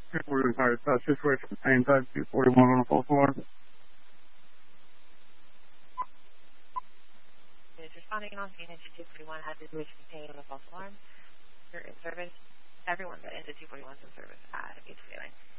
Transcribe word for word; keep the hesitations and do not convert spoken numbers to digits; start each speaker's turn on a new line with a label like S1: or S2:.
S1: We're in higher uh, situation. Same type two forty-one on a false alarm.
S2: Is responding on scene into two forty-one has been contained on a false alarm. You're in service. Everyone that into two forty-one is in service at eight twenty-nine.